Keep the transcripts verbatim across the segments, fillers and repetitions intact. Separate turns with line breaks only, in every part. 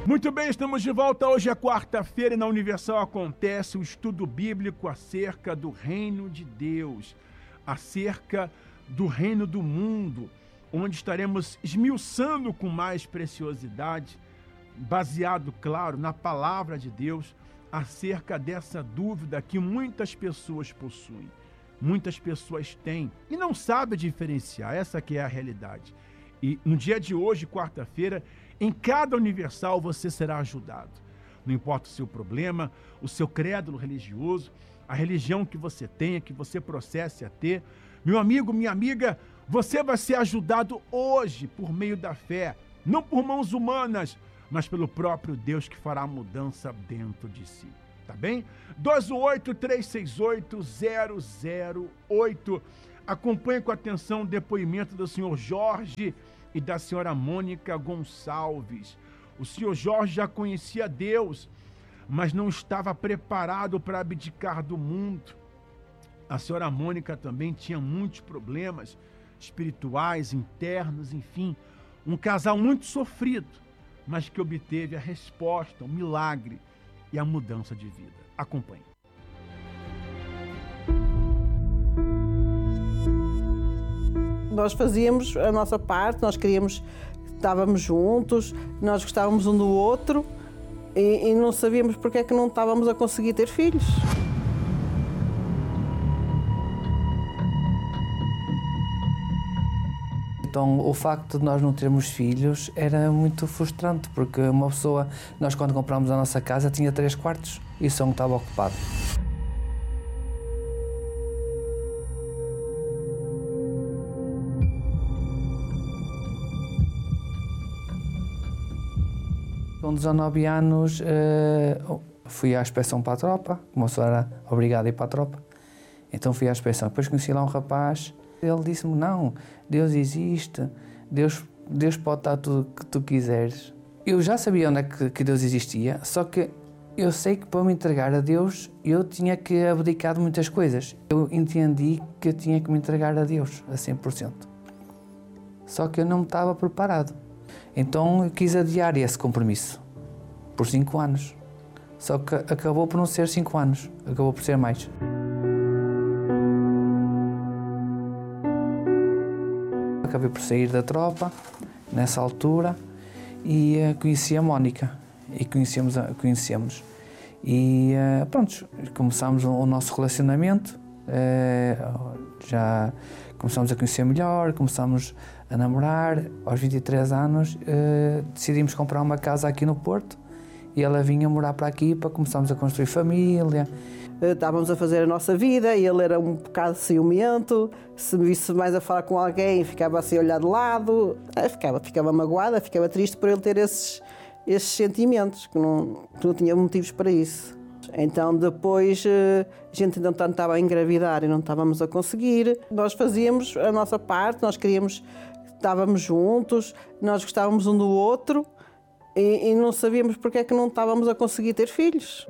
Muito bem, estamos de volta. Hoje é quarta-feira e na Universal acontece o estudo bíblico acerca do reino de Deus, acerca do reino do mundo, onde estaremos esmiuçando com mais preciosidade, baseado, claro, na palavra de Deus, acerca dessa dúvida que muitas pessoas possuem, muitas pessoas têm e não sabem diferenciar, essa que é a realidade. E no dia de hoje, quarta-feira, em cada Universal você será ajudado. Não importa o seu problema, o seu crédulo religioso, a religião que você tenha, que você processe a ter. Meu amigo, minha amiga, você vai ser ajudado hoje por meio da fé, não por mãos humanas, mas pelo próprio Deus que fará a mudança dentro de si. Tá bem? dois oito três seis oito zero zero oito. Acompanhe com atenção o depoimento do senhor Jorge e da senhora Mônica Gonçalves. O senhor Jorge já conhecia Deus, mas não estava preparado para abdicar do mundo. A senhora Mônica também tinha muitos problemas espirituais, internos, enfim. Um casal muito sofrido, mas que obteve a resposta, o milagre e a mudança de vida. Acompanhe.
Nós fazíamos a nossa parte, nós queríamos, estávamos juntos, nós gostávamos um do outro e, e não sabíamos porque é que não estávamos a conseguir ter filhos.
Então, o facto de nós não termos filhos era muito frustrante, porque uma pessoa, nós quando comprámos a nossa casa tinha três quartos e só um estava ocupado. Com dezanove anos fui à inspeção para a tropa, como eu era obrigado a ir para a tropa, então fui à inspeção. Depois conheci lá um rapaz, ele disse-me, não, Deus existe, Deus, Deus pode dar tudo o que tu quiseres. Eu já sabia onde é que, que Deus existia, só que eu sei que para me entregar a Deus eu tinha que abdicar de muitas coisas. Eu entendi que eu tinha que me entregar a Deus a cem por cento, só que eu não estava preparado. Então eu quis adiar esse compromisso por cinco anos. Só que acabou por não ser cinco anos, acabou por ser mais. Acabei por sair da tropa nessa altura e uh, conheci a Mónica e conhecemos, conhecemos. E uh, pronto, começámos o, o nosso relacionamento, uh, já começámos a conhecer melhor, começámos a namorar. Aos vinte e três anos uh, decidimos comprar uma casa aqui no Porto e ela vinha morar para aqui para começarmos a construir família.
Estávamos a fazer a nossa vida e ele era um bocado ciumento, se me visse mais a falar com alguém ficava assim a olhar de lado, ficava, ficava magoada, ficava triste por ele ter esses, esses sentimentos, que não, que não tinha motivos para isso. Então depois a gente ainda estava a engravidar e não estávamos a conseguir. Nós fazíamos a nossa parte, nós queríamos, estávamos juntos, nós gostávamos um do outro e, e não sabíamos porque é que não estávamos a conseguir ter filhos.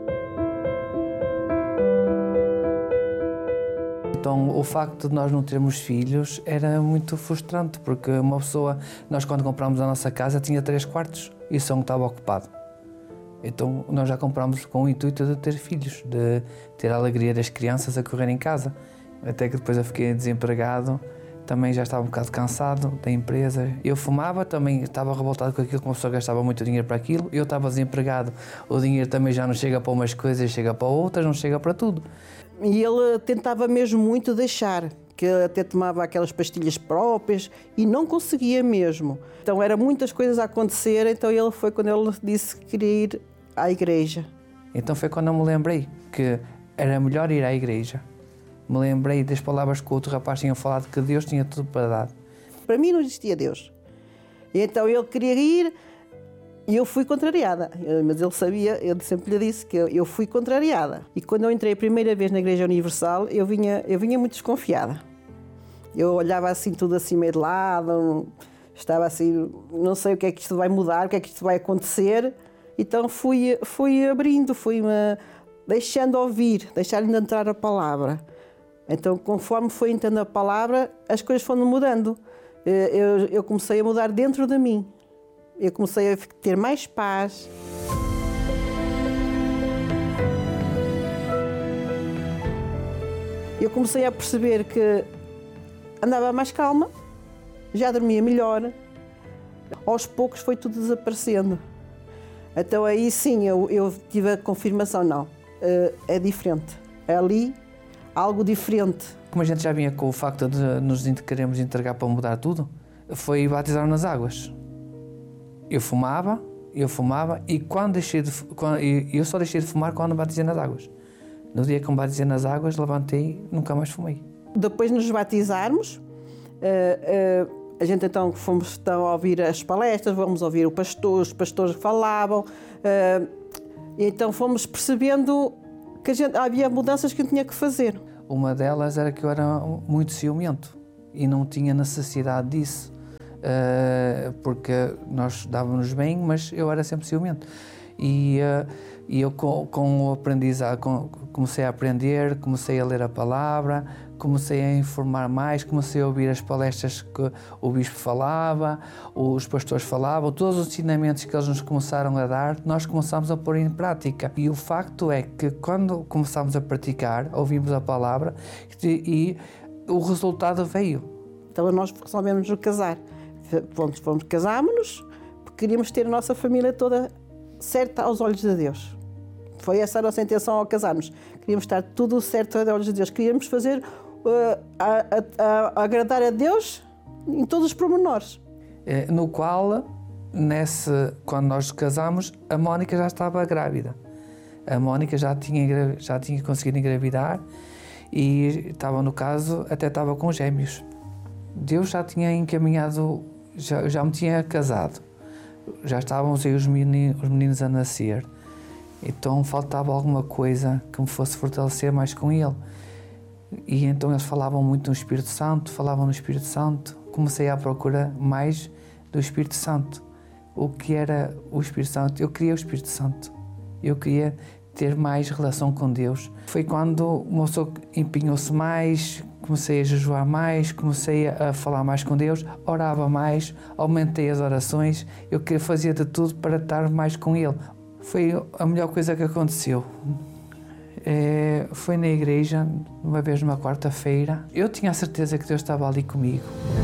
Então, o facto de nós não termos filhos era muito frustrante, porque uma pessoa, nós quando comprámos a nossa casa tinha três quartos e só um estava ocupado. Então nós já comprámos com o intuito de ter filhos, de ter a alegria das crianças a correr em casa. Até que depois eu fiquei desempregado, também já estava um bocado cansado da empresa. Eu fumava, também estava revoltado com aquilo, que uma pessoa gastava muito dinheiro para aquilo. Eu estava desempregado, o dinheiro também já não chega para umas coisas, chega para outras, não chega para tudo.
E ele tentava mesmo muito deixar, que até tomava aquelas pastilhas próprias e não conseguia mesmo. Então eram muitas coisas a acontecer, então ele foi quando ele disse que queria ir à igreja.
Então foi quando eu me lembrei que era melhor ir à igreja. Me lembrei das palavras que o outro rapaz tinha falado, que Deus tinha tudo para dar.
Para mim não existia Deus. E então ele queria ir e eu fui contrariada. Mas ele sabia, eu sempre lhe disse que eu fui contrariada. E quando eu entrei a primeira vez na Igreja Universal, eu vinha, eu vinha muito desconfiada. Eu olhava assim tudo assim meio de lado, estava assim, não sei o que é que isto vai mudar, o que é que isto vai acontecer. Então fui, fui abrindo, fui-me deixando ouvir, deixando entrar a palavra. Então, conforme foi entrando a palavra, as coisas foram mudando. Eu, eu comecei a mudar dentro de mim. eu comecei a ter mais paz. Eu comecei a perceber que andava mais calma, já dormia melhor. Aos poucos foi tudo desaparecendo. Então aí sim eu, eu tive a confirmação, não, é diferente. É ali algo diferente.
Como a gente já vinha com o facto de nos queremos entregar para mudar tudo, foi batizar nas águas. Eu fumava, eu fumava e quando deixei de, quando, eu só deixei de fumar quando batizei nas águas. No dia que me batizei nas águas, levantei e nunca mais fumei. Depois
de nos batizarmos, uh, uh, a gente então fomos então, a ouvir as palestras, fomos ouvir o pastor, os pastores que falavam, uh, e então fomos percebendo que a gente, havia mudanças que a gente tinha que fazer.
Uma delas era que eu era muito ciumento e não tinha necessidade disso, uh, porque nós dávamos bem, mas eu era sempre ciumento. E, uh, e eu com, com o aprendizado, com, comecei a aprender, comecei a ler a palavra, comecei a informar mais, comecei a ouvir as palestras que o bispo falava, os pastores falavam, todos os ensinamentos que eles nos começaram a dar, nós começámos a pôr em prática. E o facto é que quando começámos a praticar, ouvimos a palavra e, e o resultado veio.
Então nós resolvemos casar. Fomos, fomos casámos-nos porque queríamos ter a nossa família toda certa aos olhos de Deus. Foi essa a nossa intenção ao casarmos. Queríamos estar tudo certo aos olhos de Deus. Queríamos fazer uh, a, a, a agradar a Deus em todos os pormenores.
No qual, nesse, quando nós casámos, a Mónica já estava grávida. A Mónica já tinha, já tinha conseguido engravidar e estava, no caso, até estava com gêmeos. Deus já tinha encaminhado, já, já me tinha casado. Já estávamos aí os meninos, os meninos a nascer. Então faltava alguma coisa que me fosse fortalecer mais com ele. E então eles falavam muito no Espírito Santo, falavam no Espírito Santo. Comecei à procura mais do Espírito Santo. O que era o Espírito Santo? Eu queria o Espírito Santo. Eu queria ter mais relação com Deus. Foi quando uma pessoa empenhou-se mais, comecei a jejuar mais, comecei a falar mais com Deus, orava mais, aumentei as orações. Eu fazia de tudo para estar mais com Ele. Foi a melhor coisa que aconteceu. É, foi na igreja, uma vez numa quarta-feira. Eu tinha a certeza que Deus estava ali comigo.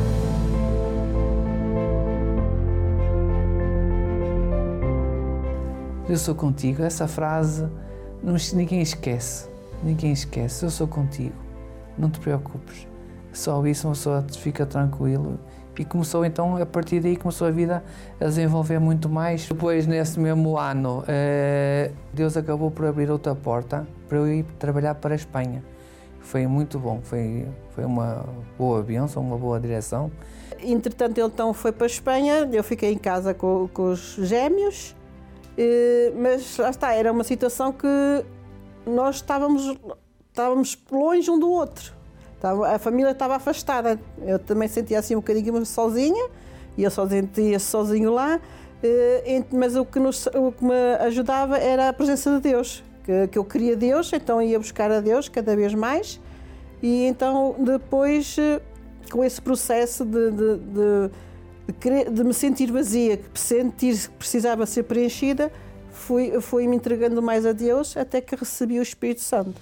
Eu sou contigo. Essa frase ninguém esquece. Ninguém esquece. Eu sou contigo. Não te preocupes. Só isso uma pessoa fica tranquilo. E começou então, a partir daí, começou a vida a desenvolver muito mais. Depois, nesse mesmo ano, Deus acabou por abrir outra porta para eu ir trabalhar para a Espanha. Foi muito bom, foi, foi uma boa bênção, uma boa direção.
Entretanto, ele então foi para a Espanha, eu fiquei em casa com, com os gêmeos, mas lá está, era uma situação que nós estávamos, estávamos longe um do outro. A família estava afastada, eu também sentia assim um bocadinho sozinha, e eu só sentia-se sozinho lá, mas o que, nos, o que me ajudava era a presença de Deus, que, que eu queria Deus, então ia buscar a Deus cada vez mais, e então depois, com esse processo de, de, de, de, querer, de me sentir vazia, que sentir que precisava ser preenchida, fui, fui me entregando mais a Deus até que recebi o Espírito Santo.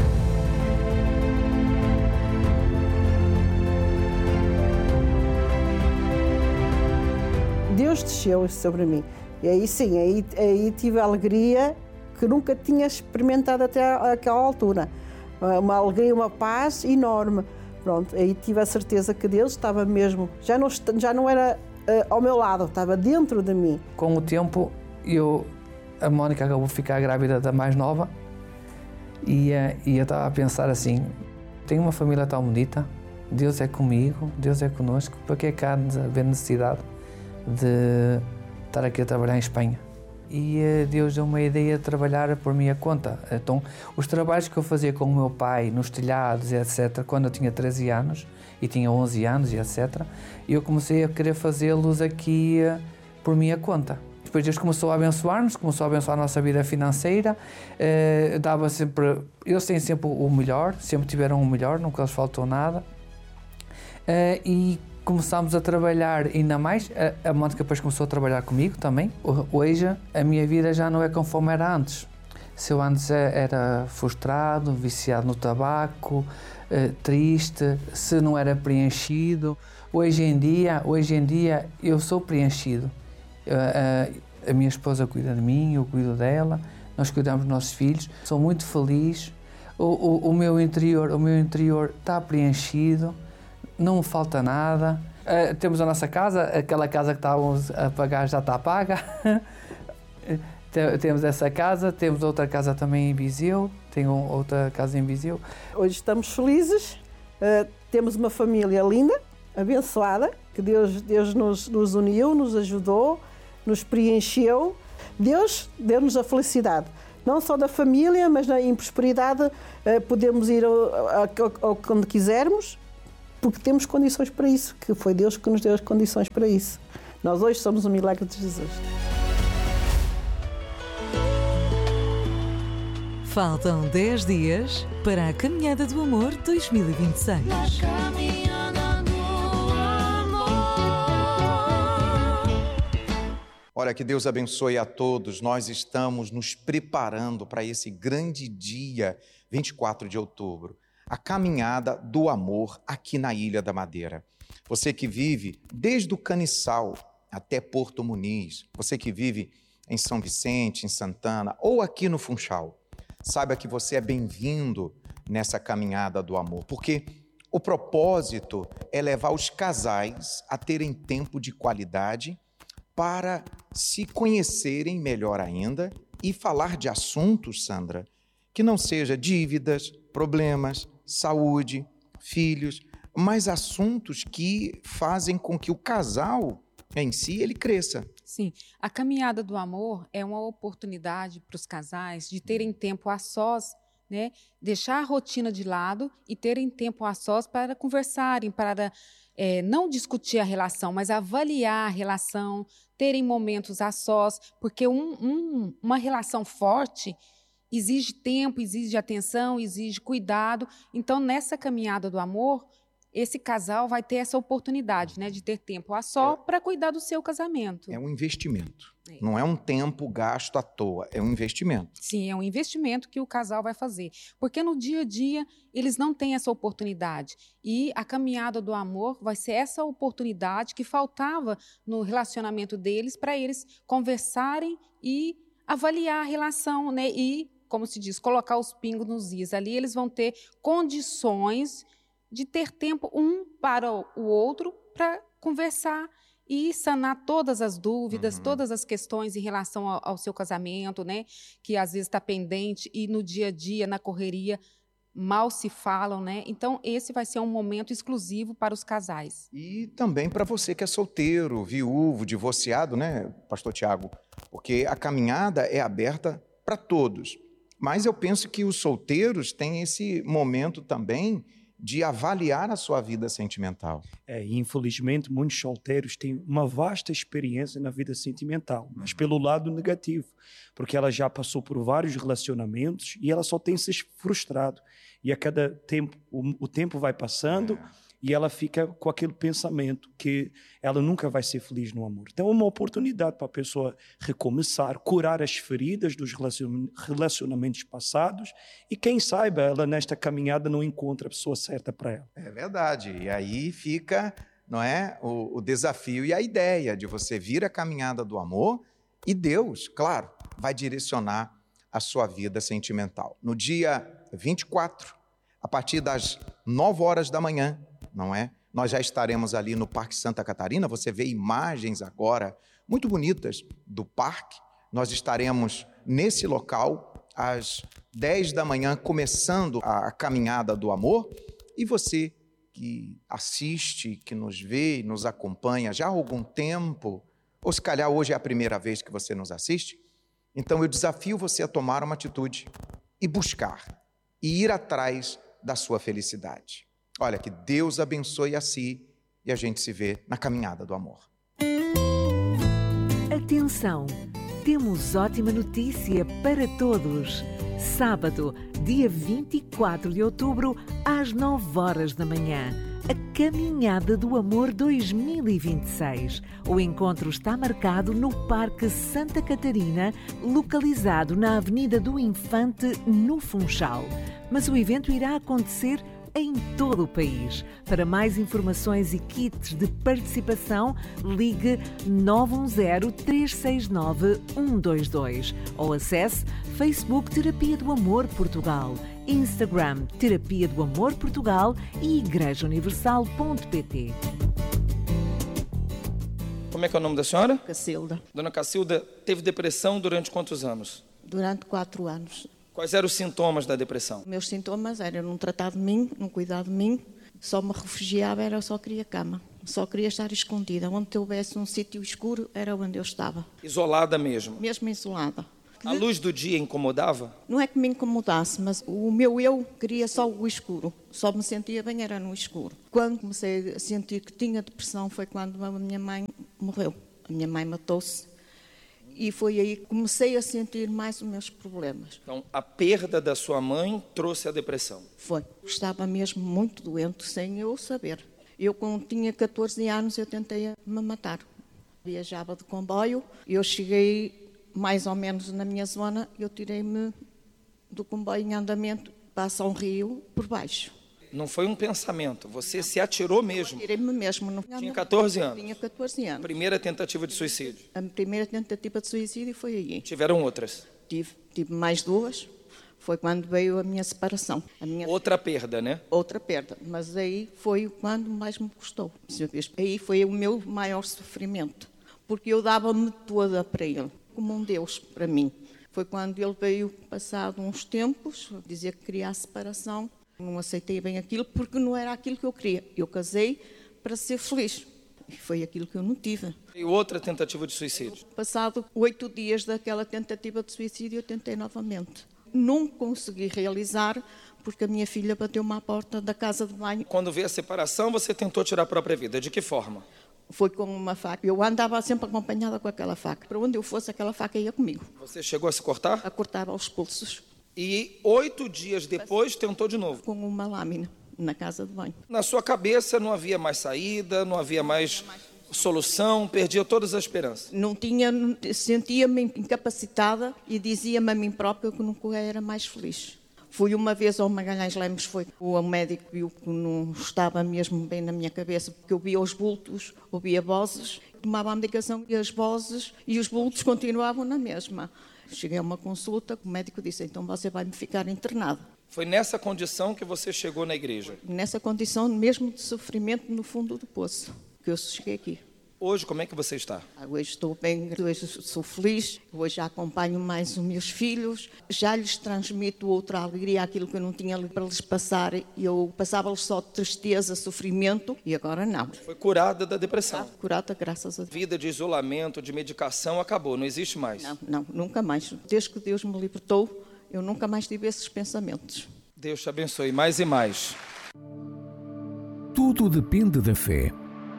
Deus desceu sobre mim. E aí sim, aí, aí tive a alegria que nunca tinha experimentado até aquela altura. Uma alegria, uma paz enorme. Pronto, aí tive a certeza que Deus estava mesmo, já não, já não era uh, ao meu lado, estava dentro de mim.
Com o tempo, eu, a Mónica acabou de ficar grávida da mais nova e, uh, e eu estava a pensar assim, tenho uma família tão bonita, Deus é comigo, Deus é connosco, para que é que há de haver necessidade de estar aqui a trabalhar em Espanha? E uh, Deus deu uma ideia de trabalhar por minha conta. Então, os trabalhos que eu fazia com o meu pai nos telhados, etcétera, quando eu tinha treze anos e tinha onze anos, etcétera, eu comecei a querer fazê-los aqui uh, por minha conta. Depois Deus começou a abençoar-nos, começou a abençoar a nossa vida financeira, uh, dava sempre, eles têm sempre o melhor, sempre tiveram o melhor, nunca lhes faltou nada. Uh, e começámos a trabalhar ainda mais, a, a Mónica depois começou a trabalhar comigo também. Hoje a minha vida já não é conforme era antes. Se eu antes era frustrado, viciado no tabaco, triste, se não era preenchido, hoje em dia, hoje em dia eu sou preenchido. A, a, a minha esposa cuida de mim, eu cuido dela, nós cuidamos dos nossos filhos, sou muito feliz. O, o, o meu interior, o meu interior está preenchido, não me falta nada. Uh, temos a nossa casa, aquela casa que estávamos a pagar já está paga. Temos essa casa, temos outra casa também em Viseu, tenho outra casa em Viseu.
Hoje estamos felizes, uh, temos uma família linda, abençoada, que Deus, Deus nos, nos uniu, nos ajudou, nos preencheu. Deus deu-nos a felicidade, não só da família, mas em prosperidade, uh, podemos ir ao, ao, ao, onde quisermos, porque temos condições para isso, que foi Deus que nos deu as condições para isso. Nós hoje somos um milagre de Jesus.
Faltam dez dias para a Caminhada do Amor dois mil e vinte e seis.
Olha, que Deus abençoe a todos. Nós estamos nos preparando para esse grande dia, vinte e quatro de outubro, a Caminhada do Amor aqui na Ilha da Madeira. Você que vive desde o Caniçal até Porto Muniz, você que vive em São Vicente, em Santana ou aqui no Funchal, saiba que você é bem-vindo nessa Caminhada do Amor, porque o propósito é levar os casais a terem tempo de qualidade para se conhecerem melhor ainda e falar de assuntos, Sandra, que não seja dívidas, problemas, saúde, filhos, mas assuntos que fazem com que o casal em si ele cresça.
Sim, a Caminhada do Amor é uma oportunidade para os casais de terem tempo a sós, né? Deixar a rotina de lado e terem tempo a sós para conversarem, para é, não discutir a relação, mas avaliar a relação, terem momentos a sós, porque um, um, uma relação forte exige tempo, exige atenção, exige cuidado. Então, nessa Caminhada do Amor, esse casal vai ter essa oportunidade, né, de ter tempo a só para cuidar do seu casamento.
É um investimento, é. Não é um tempo gasto à toa, é um investimento.
Sim, é um investimento que o casal vai fazer, porque no dia a dia eles não têm essa oportunidade e a Caminhada do Amor vai ser essa oportunidade que faltava no relacionamento deles para eles conversarem e avaliar a relação, né, e, como se diz, colocar os pingos nos is. Ali eles vão ter condições de ter tempo um para o outro para conversar e sanar todas as dúvidas, uhum. todas as questões em relação ao, ao seu casamento, né? Que às vezes está pendente e no dia a dia, na correria, mal se falam, né? Então, esse vai ser um momento exclusivo para os casais.
E também para você que é solteiro, viúvo, divorciado, né, pastor Tiago? Porque a caminhada é aberta para todos. Mas eu penso que os solteiros têm esse momento também de avaliar a sua vida sentimental.
É, infelizmente, muitos solteiros têm uma vasta experiência na vida sentimental, mas pelo lado negativo, porque ela já passou por vários relacionamentos e ela só tem se frustrado. E a cada tempo, o, o tempo vai passando é. e ela fica com aquele pensamento que ela nunca vai ser feliz no amor. Então é uma oportunidade para a pessoa recomeçar, curar as feridas dos relacionamentos passados e quem sabe ela nesta caminhada não encontra a pessoa certa para ela.
É verdade. E aí fica, não é, o, o desafio e a ideia de você vir a caminhada do amor e Deus, claro, vai direcionar a sua vida sentimental. No dia vinte e quatro, a partir das nove horas da manhã, não é? Nós já estaremos ali no Parque Santa Catarina, você vê imagens agora muito bonitas do parque. Nós estaremos nesse local às dez da manhã, começando a caminhada do amor. E você que assiste, que nos vê, nos acompanha já há algum tempo, ou se calhar hoje é a primeira vez que você nos assiste, então eu desafio você a tomar uma atitude e buscar, e ir atrás da sua felicidade. Olha, que Deus abençoe a si e a gente se vê na caminhada do amor.
Atenção! Temos ótima notícia para todos. Sábado, dia vinte e quatro de outubro, às nove horas da manhã, a Caminhada do Amor dois mil e vinte e seis. O encontro está marcado no Parque Santa Catarina, localizado na Avenida do Infante, no Funchal. Mas o evento irá acontecer em todo o país. Para mais informações e kits de participação, ligue nove um zero, três seis nove, um dois dois ou acesse Facebook Terapia do Amor Portugal, Instagram Terapia do Amor Portugal e igreja universal ponto pt.
Como é que é o nome da senhora?
Cacilda.
Dona Cacilda, teve depressão durante quantos anos?
Durante quatro anos.
Quais eram os sintomas da depressão?
Meus sintomas eram não tratar de mim, não cuidar de mim, só me refugiava, era só queria cama, só queria estar escondida. Onde houvesse um sítio escuro era onde eu estava.
Isolada mesmo?
Mesmo isolada.
A luz do dia incomodava?
Não é que me incomodasse, mas o meu eu queria só o escuro. Só me sentia bem, era no escuro. Quando comecei a sentir que tinha depressão foi quando a minha mãe morreu. A minha mãe matou-se. E foi aí que comecei a sentir mais os meus problemas.
Então, a perda da sua mãe trouxe a depressão?
Foi. Estava mesmo muito doente, sem eu saber. Eu, quando tinha catorze anos, eu tentei me matar. Viajava de comboio, eu cheguei mais ou menos na minha zona, eu tirei-me do comboio em andamento, passa um rio por baixo.
Não foi um pensamento, você se atirou mesmo?
Tirei-me mesmo. Não...
Tinha catorze anos?
Tinha catorze anos.
Primeira tentativa de suicídio?
A primeira tentativa de suicídio foi aí.
Tiveram outras?
Tive, tive mais duas. Foi quando veio a minha separação. A minha...
Outra perda, né?
Outra perda. Mas aí foi quando mais me custou. Aí foi o meu maior sofrimento. Porque eu dava-me toda para ele, como um Deus para mim. Foi quando ele veio, passado uns tempos, dizer que queria a separação. Não aceitei bem aquilo porque não era aquilo que eu queria. Eu casei para ser feliz. E foi aquilo que eu não tive.
E outra tentativa de suicídio?
Passado oito dias daquela tentativa de suicídio, eu tentei novamente. Não consegui realizar porque a minha filha bateu-me à porta da casa de banho.
Quando veio a separação, você tentou tirar a própria vida. De que forma?
Foi com uma faca. Eu andava sempre acompanhada com aquela faca. Para onde eu fosse, aquela faca ia comigo.
Você chegou a se cortar?
A cortar aos pulsos.
E oito dias depois tentou de novo?
Com uma lâmina na casa de banho.
Na sua cabeça não havia mais saída, não havia mais solução, perdia todas as esperanças?
Não tinha, sentia-me incapacitada e dizia-me a mim própria que nunca era mais feliz. Fui uma vez ao Magalhães Lemos, foi o médico viu que não estava mesmo bem na minha cabeça, porque eu via os bultos, ouvia vozes, tomava a medicação e as vozes e os bultos continuavam na mesma. Cheguei a uma consulta, o médico disse, então você vai me ficar internado.
Foi nessa condição que você chegou na igreja?
Nessa condição mesmo de sofrimento no fundo do poço, que eu cheguei aqui.
Hoje, como é que você está?
Hoje estou bem, hoje sou feliz, hoje já acompanho mais os meus filhos, já lhes transmito outra alegria, aquilo que eu não tinha para lhes passar. Eu passava-lhes só tristeza, sofrimento, e agora não.
Foi curada da depressão?
Curada, graças a Deus.
Vida de isolamento, de medicação, acabou, não existe mais?
Não, não, nunca mais. Desde que Deus me libertou, eu nunca mais tive esses pensamentos.
Deus te abençoe mais e mais.
Tudo depende da fé.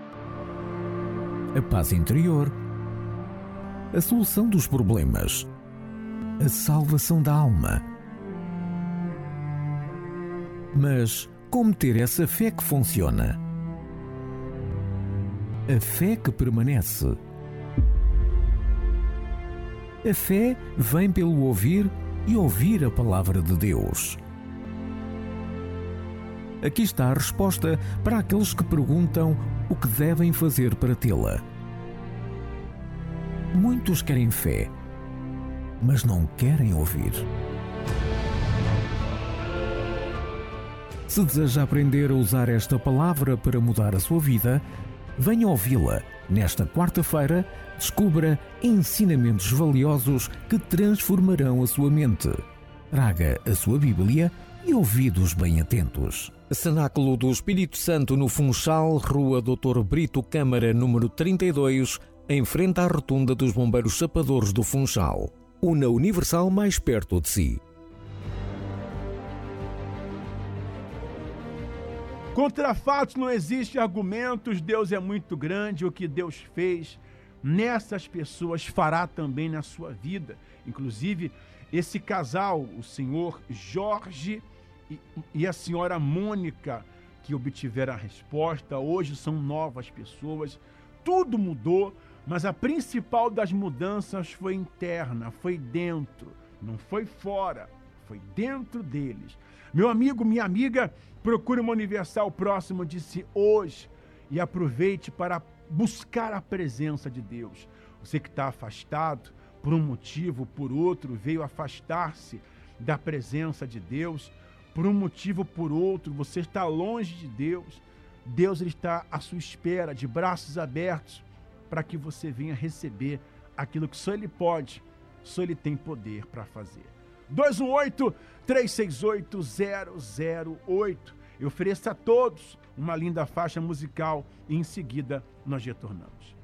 A paz interior, a solução dos problemas, a salvação da alma. Mas como ter essa fé que funciona? A fé que permanece. A fé vem pelo ouvir e ouvir a palavra de Deus. Aqui está a resposta para aqueles que perguntam o que devem fazer para tê-la. Muitos querem fé, mas não querem ouvir. Se deseja aprender a usar esta palavra para mudar a sua vida, venha ouvi-la. Nesta quarta-feira, descubra ensinamentos valiosos que transformarão a sua mente. Traga a sua Bíblia e ouvidos bem atentos. Cenáculo do Espírito Santo no Funchal, Rua doutor Brito Câmara, número trinta e dois, em frente à rotunda dos Bombeiros Chapadores do Funchal. Una Universal mais perto de si.
Contra fatos não existem argumentos, Deus é muito grande, o que Deus fez nessas pessoas fará também na sua vida. Inclusive, esse casal, o senhor Jorge e a senhora Mônica, que obtiveram a resposta, hoje são novas pessoas, tudo mudou, mas a principal das mudanças foi interna, foi dentro, não foi fora, foi dentro deles. Meu amigo, minha amiga, procure uma Universal próximo de si hoje e aproveite para buscar a presença de Deus. Você que está afastado, por um motivo, por outro, veio afastar-se da presença de Deus, por um motivo ou por outro, você está longe de Deus. Deus ele está à sua espera, de braços abertos, para que você venha receber aquilo que só Ele pode, só Ele tem poder para fazer. dois um oito, três seis oito, zero zero oito. Eu ofereço a todos uma linda faixa musical e em seguida nós retornamos.